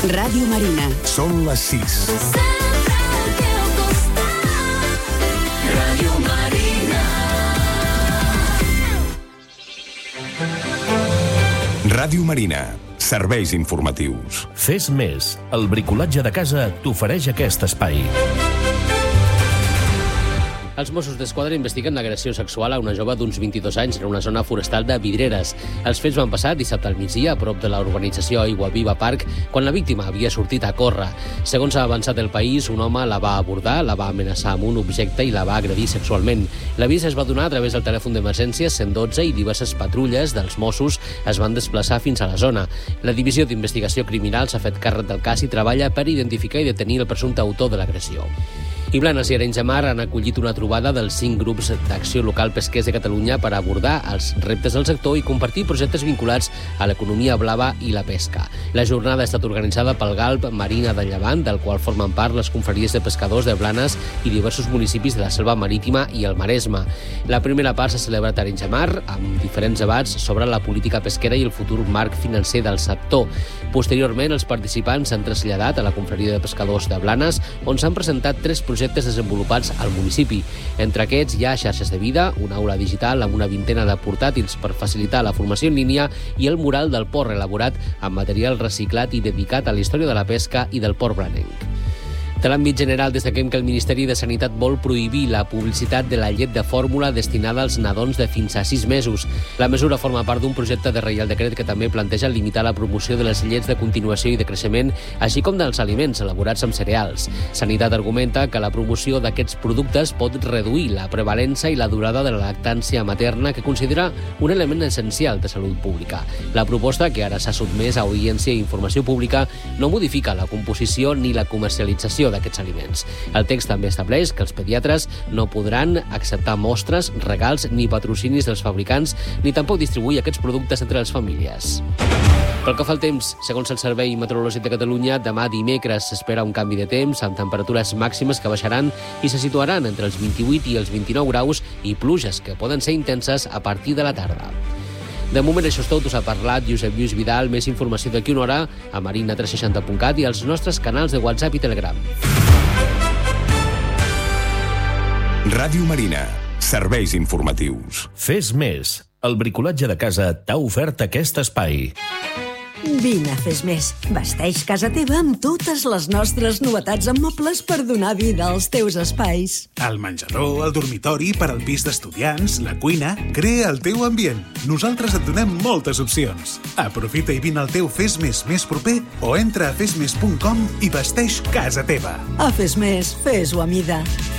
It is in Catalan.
Ràdio Marina. Són les 6. Ràdio Marina. Ràdio Marina. Serveis informatius. Fes més. El bricolatge de casa t'ofereix aquest espai. Els Mossos d'Esquadra investiguen l'agressió sexual a una jove d'uns 22 anys en una zona forestal de Vidreres. Els fets van passar dissabte al migdia a prop de la urbanització Aigua Viva Park, quan la víctima havia sortit a córrer. Segons ha avançat el país, un home la va abordar, la va amenaçar amb un objecte i la va agredir sexualment. L'avís es va donar a través del telèfon d'emergències 112 i diverses patrulles dels Mossos es van desplaçar fins a la zona. La Divisió d'Investigació Criminal s'ha fet càrrec del cas i treballa per identificar i detenir el presumpte autor de l'agressió. I Blanes i Arenys de Mar han acollit una trobada dels 5 grups d'acció local pesquers de Catalunya per abordar els reptes del sector i compartir projectes vinculats a l'economia blava i la pesca. La jornada ha estat organitzada pel Galp Marina de Llevant, del qual formen part les confraries de pescadors de Blanes i diversos municipis de la Selva Marítima i el Maresme. La primera part s'ha celebrat a Arenys de Mar, amb diferents debats sobre la política pesquera i el futur marc financer del sector. Posteriorment, els participants s'han traslladat a la confraria de pescadors de Blanes, on s'han presentat 3 projectes desenvolupats al municipi. Entre aquests hi ha xarxes de vida, una aula digital amb una vintena de portàtils per facilitar la formació en línia i el mural del port elaborat amb material reciclat i dedicat a la història de la pesca i del port blanenc. De l'àmbit general, destaquem que el Ministeri de Sanitat vol prohibir la publicitat de la llet de fórmula destinada als nadons de fins a 6 mesos. La mesura forma part d'un projecte de Reial Decret que també planteja limitar la promoció de les llets de continuació i de creixement, així com dels aliments elaborats amb cereals. Sanitat argumenta que la promoció d'aquests productes pot reduir la prevalença i la durada de la lactància materna, que considera un element essencial de salut pública. La proposta, que ara s'ha sotmès a audiència i informació pública, no modifica la composició ni la comercialització d'aquests aliments. El text també estableix que els pediatres no podran acceptar mostres, regals ni patrocinis dels fabricants, ni tampoc distribuir aquests productes entre les famílies. Pel que fa al temps, segons el Servei Meteorològic de Catalunya, demà dimecres s'espera un canvi de temps amb temperatures màximes que baixaran i se situaran entre els 28 i els 29 graus i pluges que poden ser intenses a partir de la tarda. De moment això és tot, us ha parlat Josep Lluís Vidal. Més informació d'aquí una hora a marina360.cat i als nostres canals de WhatsApp i Telegram. Ràdio Marina. Serveis informatius. Fes més. El bricolatge de casa t'ha ofert aquest espai. Vine a Fes Més. Vesteix casa teva amb totes les nostres novetats en mobles per donar vida als teus espais. El menjador, el dormitori, per al pis d'estudiants, la cuina... Crea el teu ambient. Nosaltres et donem moltes opcions. Aprofita i vine al teu Fes Més més proper o entra a fesmes.com i vesteix casa teva. A Fes Més, fes-ho a mida.